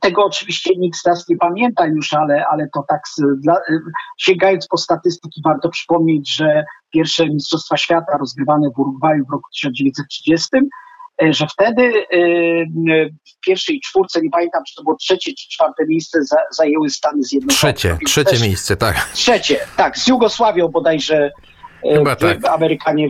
tego oczywiście nikt z nas nie pamięta już, ale to tak sięgając po statystyki warto przypomnieć, że pierwsze Mistrzostwa Świata rozgrywane w Urugwaju w roku 1930, że wtedy w pierwszej czwórce, nie pamiętam, czy to było trzecie czy czwarte miejsce, zajęły Stany Zjednoczone. Trzecie miejsce, tak. Trzecie, tak, z Jugosławią bodajże tak. Amerykanie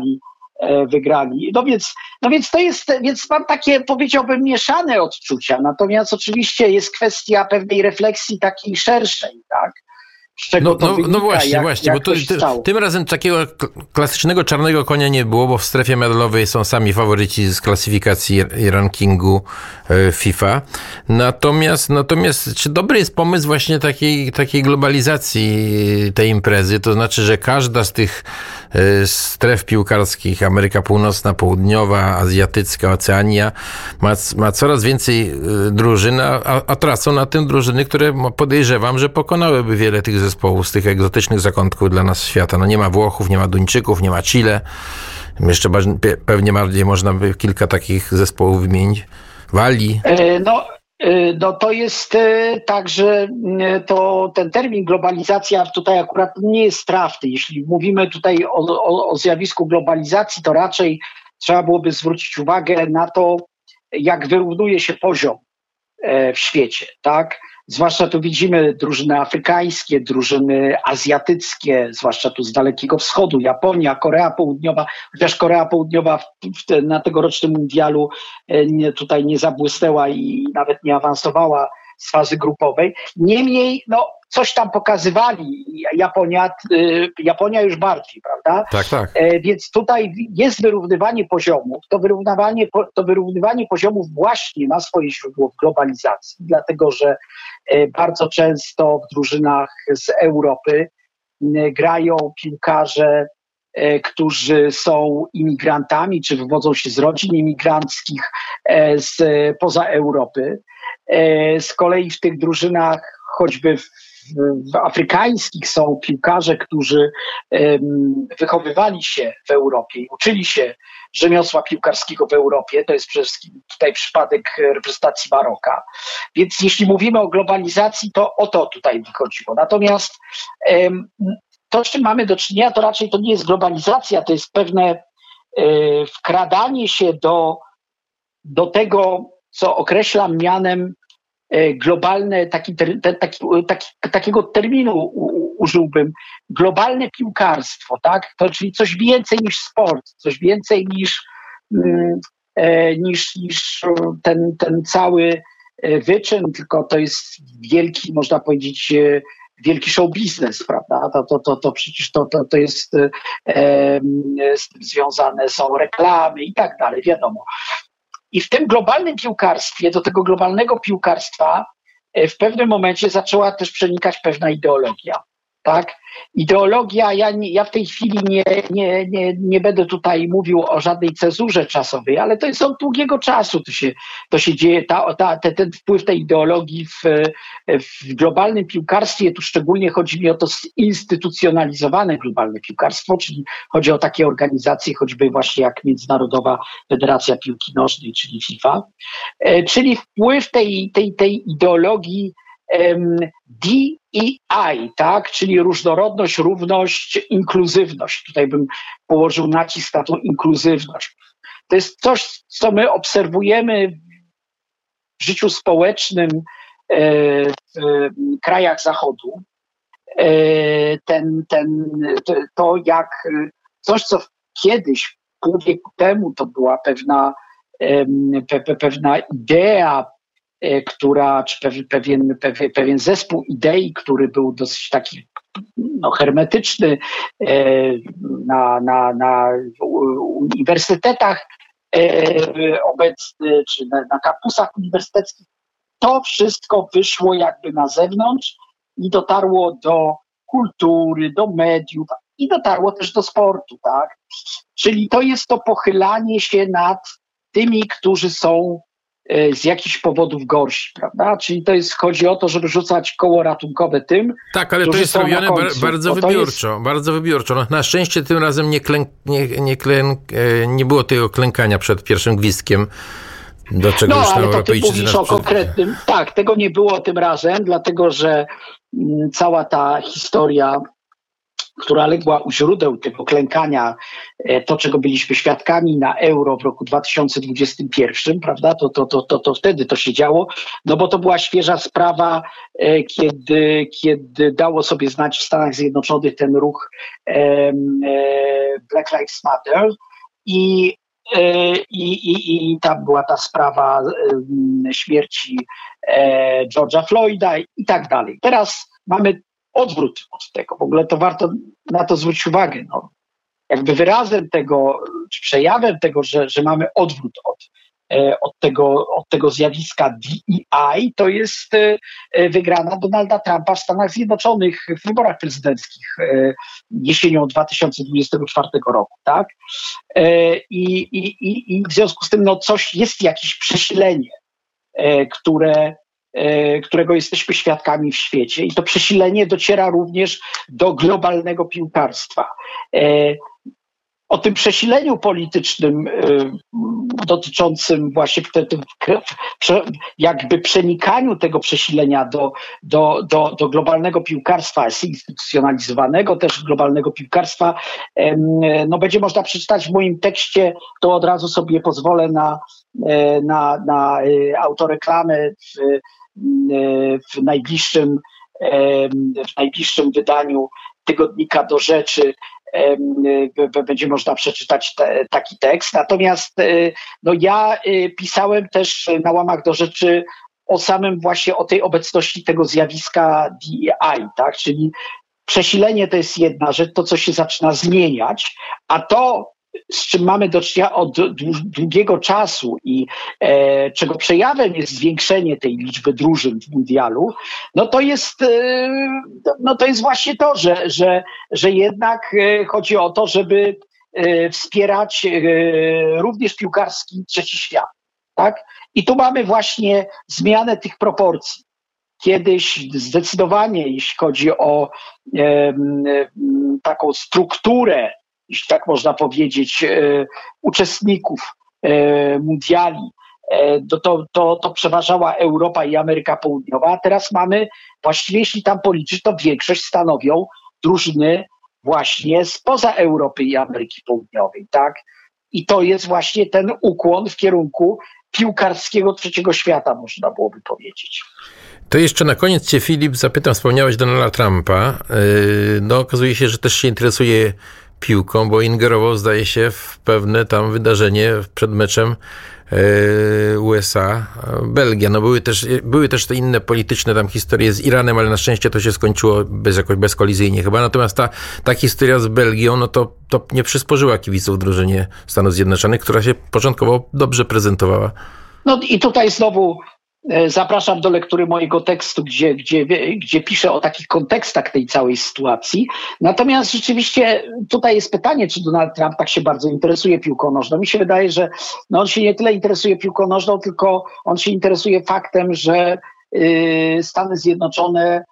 wygrali. No więc to jest, więc mam takie, powiedziałbym, mieszane odczucia. Natomiast oczywiście jest kwestia pewnej refleksji takiej szerszej, tak? No właśnie, bo tym razem takiego klasycznego czarnego konia nie było, bo w strefie medalowej są sami faworyci z klasyfikacji i rankingu FIFA. Natomiast czy dobry jest pomysł właśnie takiej globalizacji tej imprezy? To znaczy, że każda z tych stref piłkarskich, Ameryka Północna, Południowa, Azjatycka, Oceania, ma coraz więcej drużyn, a tracą na tym drużyny, które podejrzewam, że pokonałyby wiele tych zespołów z tych egzotycznych zakątków dla nas świata. No nie ma Włochów, nie ma Duńczyków, nie ma Chile. Jeszcze pewnie bardziej można by kilka takich zespołów wymienić. Walii. No to jest tak, że ten termin globalizacja tutaj akurat nie jest trafny. Jeśli mówimy tutaj o zjawisku globalizacji, to raczej trzeba byłoby zwrócić uwagę na to, jak wyrównuje się poziom w świecie, tak? Zwłaszcza tu widzimy drużyny afrykańskie, drużyny azjatyckie, zwłaszcza tu z Dalekiego Wschodu, Japonia, Korea Południowa, chociaż Korea Południowa na tegorocznym mundialu tutaj nie zabłysnęła i nawet nie awansowała z fazy grupowej. Niemniej, coś tam pokazywali. Japonia już bardziej, prawda? Tak. Więc tutaj jest wyrównywanie poziomów. To wyrównywanie poziomów właśnie ma swoje źródło w globalizacji, dlatego że bardzo często w drużynach z Europy grają piłkarze, którzy są imigrantami, czy wywodzą się z rodzin imigranckich spoza Europy. Z kolei w tych drużynach, choćby w afrykańskich, są piłkarze, którzy wychowywali się w Europie i uczyli się rzemiosła piłkarskiego w Europie. To jest przede wszystkim tutaj przypadek reprezentacji Maroka. Więc jeśli mówimy o globalizacji, to o to tutaj wychodziło. Natomiast to, z czym mamy do czynienia, to raczej to nie jest globalizacja, to jest pewne wkradanie się do tego, co określam mianem globalne, takiego terminu użyłbym, globalne piłkarstwo, tak? To czyli coś więcej niż sport, coś więcej niż ten cały wyczyn, tym to jest wielki, można powiedzieć, wielki show biznes, prawda? To przecież to jest z tym związane są reklamy i tak dalej, wiadomo. I w tym globalnym piłkarstwie, do tego globalnego piłkarstwa w pewnym momencie zaczęła też przenikać pewna ideologia. Tak? Ideologia, ja w tej chwili nie będę tutaj mówił o żadnej cezurze czasowej, ale to jest od długiego czasu to się dzieje, ten wpływ tej ideologii w globalnym piłkarstwie, tu szczególnie chodzi mi o to zinstytucjonalizowane globalne piłkarstwo, czyli chodzi o takie organizacje, choćby właśnie jak Międzynarodowa Federacja Piłki Nożnej, czyli FIFA, czyli wpływ tej ideologii DEI, tak, czyli różnorodność, równość, inkluzywność. Tutaj bym położył nacisk na tą inkluzywność. To jest coś, co my obserwujemy w życiu społecznym w krajach Zachodu. To jak coś, co kiedyś, pół wieku temu, to była pewna idea, czy pewien zespół idei, który był dosyć taki hermetyczny na uniwersytetach obecny, czy na kampusach uniwersyteckich, to wszystko wyszło jakby na zewnątrz i dotarło do kultury, do mediów i dotarło też do sportu, tak? Czyli to jest to pochylanie się nad tymi, którzy są z jakichś powodów gorsi, prawda? Czyli chodzi o to, żeby rzucać koło ratunkowe tym, tak, ale to jest robione bardzo wybiórczo. No, na szczęście tym razem nie było tego klękania przed pierwszym gwizdkiem. do czego już ale to ty mówisz o konkretnym. Tak, tego nie było tym razem, dlatego że cała ta historia, która legła u źródeł tego klękania, to czego byliśmy świadkami na euro w roku 2021, prawda, to wtedy to się działo, no bo to była świeża sprawa, kiedy dało sobie znać w Stanach Zjednoczonych ten ruch Black Lives Matter i tam była ta sprawa śmierci George'a Floyda i tak dalej. Teraz mamy odwrót od tego. W ogóle to warto na to zwrócić uwagę. No, jakby wyrazem tego, czy przejawem tego, że mamy odwrót od tego zjawiska DEI, to jest wygrana Donalda Trumpa w Stanach Zjednoczonych w wyborach prezydenckich jesienią 2024 roku, tak? I w związku z tym jest jakieś przesilenie, którego jesteśmy świadkami w świecie, i to przesilenie dociera również do globalnego piłkarstwa. O tym przesileniu politycznym dotyczącym właśnie jakby przenikaniu tego przesilenia do globalnego piłkarstwa, zinstytucjonalizowanego też globalnego piłkarstwa, będzie można przeczytać w moim tekście. To od razu sobie pozwolę na autoreklamę w najbliższym wydaniu tygodnika Do Rzeczy. Będzie można przeczytać taki tekst. Natomiast ja pisałem też na łamach Do Rzeczy o tej obecności tego zjawiska DEI, tak? Czyli przesilenie to jest jedna rzecz, to co się zaczyna zmieniać, a to, z czym mamy do czynienia od długiego czasu i czego przejawem jest zwiększenie tej liczby drużyn w mundialu, to jest właśnie to, że jednak chodzi o to, żeby wspierać również piłkarski trzeci świat. Tak? I tu mamy właśnie zmianę tych proporcji. Kiedyś zdecydowanie, jeśli chodzi o taką strukturę, jeśli tak można powiedzieć, uczestników mundiali, to przeważała Europa i Ameryka Południowa, a teraz mamy, właściwie jeśli tam policzyć, to większość stanowią drużyny właśnie spoza Europy i Ameryki Południowej, tak? I to jest właśnie ten ukłon w kierunku piłkarskiego trzeciego świata, można byłoby powiedzieć. To jeszcze na koniec cię, Filip, zapytam, wspomniałeś Donalda Trumpa. Okazuje się, że też się interesuje piłką, bo ingerował, zdaje się, w pewne tam wydarzenie przed meczem USA-Belgia. Były też te inne polityczne tam historie z Iranem, ale na szczęście to się skończyło jakoś bezkolizyjnie chyba. Natomiast ta historia z Belgią, to nie przysporzyła kibiców drużynie Stanów Zjednoczonych, która się początkowo dobrze prezentowała. I tutaj znowu zapraszam do lektury mojego tekstu, gdzie piszę o takich kontekstach tej całej sytuacji. Natomiast rzeczywiście tutaj jest pytanie, czy Donald Trump tak się bardzo interesuje piłką nożną. Mi się wydaje, że on się nie tyle interesuje piłką nożną, tylko on się interesuje faktem, że Stany Zjednoczone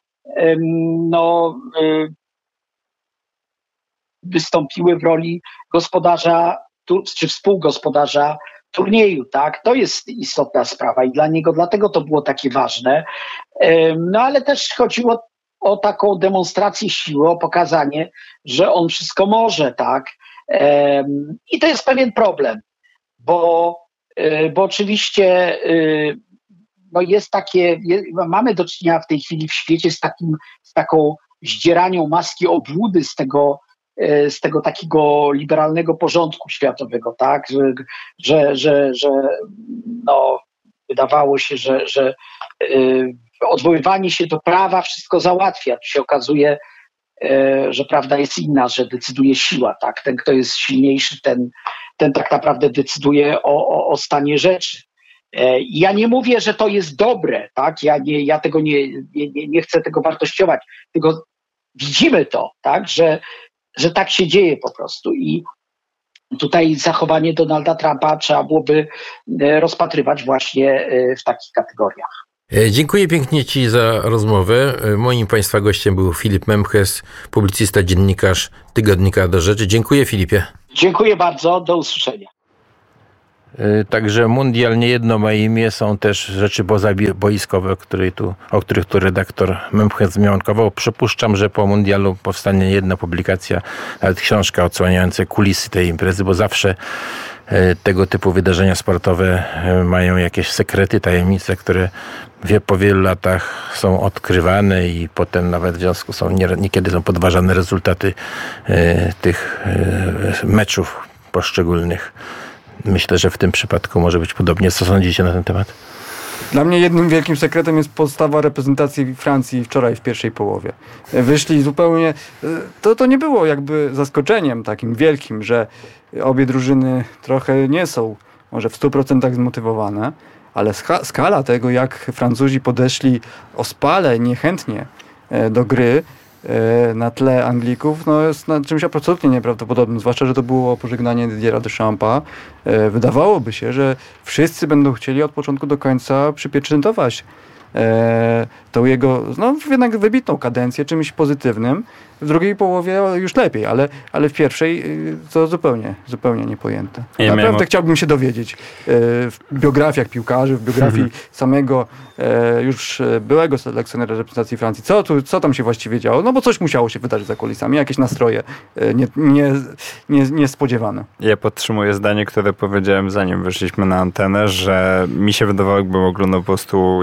wystąpiły w roli gospodarza czy współgospodarza turnieju, tak? To jest istotna sprawa i dla niego, dlatego to było takie ważne. Ale też chodziło o taką demonstrację siły, o pokazanie, że on wszystko może, tak? I to jest pewien problem, bo oczywiście mamy do czynienia w tej chwili w świecie z taką zdzieranią maski obłudy z tego takiego liberalnego porządku światowego, tak, że wydawało się, że odwoływanie się do prawa wszystko załatwia. Tu się okazuje, że prawda jest inna, że decyduje siła, tak, ten kto jest silniejszy, ten tak naprawdę decyduje o stanie rzeczy. Ja nie mówię, że to jest dobre, tak, ja tego nie chcę tego wartościować, tylko widzimy to, tak, że tak się dzieje po prostu i tutaj zachowanie Donalda Trumpa trzeba byłoby rozpatrywać właśnie w takich kategoriach. Dziękuję pięknie Ci za rozmowę. Moim Państwa gościem był Filip Memches, publicysta, dziennikarz tygodnika Do Rzeczy. Dziękuję, Filipie. Dziękuję bardzo, do usłyszenia. Także mundial nie jedno ma imię, są też rzeczy pozaboiskowe, o których tu redaktor Mempches zmiankował. Przypuszczam, że po mundialu powstanie nie jedna publikacja, nawet książka odsłaniająca kulisy tej imprezy, bo zawsze tego typu wydarzenia sportowe mają jakieś sekrety, tajemnice, które po wielu latach są odkrywane i potem nawet w związku niekiedy są podważane rezultaty tych meczów poszczególnych. Myślę, że w tym przypadku może być podobnie. Co sądzicie na ten temat? Dla mnie jednym wielkim sekretem jest postawa reprezentacji Francji wczoraj w pierwszej połowie. Wyszli zupełnie... To nie było jakby zaskoczeniem takim wielkim, że obie drużyny trochę nie są może w 100% zmotywowane, ale skala tego, jak Francuzi podeszli ospale, niechętnie do gry na tle Anglików, jest czymś absolutnie nieprawdopodobnym, zwłaszcza, że to było pożegnanie Didiera Deschampa. Wydawałoby się, że wszyscy będą chcieli od początku do końca przypieczętować tą jego jednak wybitną kadencję czymś pozytywnym. W drugiej połowie już lepiej, ale w pierwszej to zupełnie niepojęte. Naprawdę chciałbym się dowiedzieć w biografiach piłkarzy, w biografii samego już byłego selekcjonera reprezentacji Francji, co tam się właściwie działo, bo coś musiało się wydarzyć za kulisami, jakieś nastroje niespodziewane. Ja podtrzymuję zdanie, które powiedziałem zanim wyszliśmy na antenę, że mi się wydawało, jakbym oglądał po prostu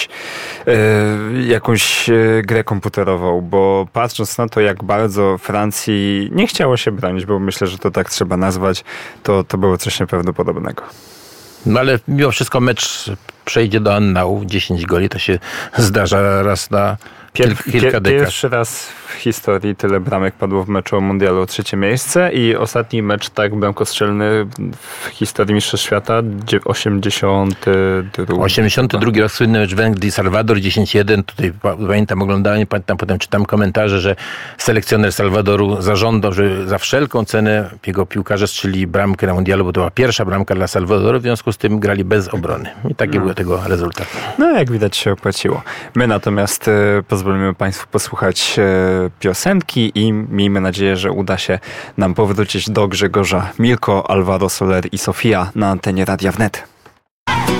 jakąś grę komputerową, bo patrząc na to, jak bardzo Francji nie chciało się bronić, bo myślę, że to tak trzeba nazwać, to było coś nieprawdopodobnego. No ale mimo wszystko mecz przejdzie do annału. 10 goli to się zdarza raz na kilka dekad. Pierwszy raz w historii tyle bramek padło w meczu o mundialu o 3. miejsce i ostatni mecz tak bramkostrzelny w historii Mistrzostw Świata 82 raz słynny mecz Węgier i Salwador 10-1. Tutaj oglądałem, potem czytam komentarze, że selekcjoner Salwadoru zażądał, że za wszelką cenę jego piłkarze strzelili bramkę na mundialu, bo to była pierwsza bramka dla Salwadoru, w związku z tym grali bez obrony. I taki był tego rezultat. Jak widać się opłaciło. My natomiast pozwolimy Państwu posłuchać piosenki i miejmy nadzieję, że uda się nam powrócić do Grzegorza Milko, Alvaro Soler i Sofia na antenie Radia Wnet.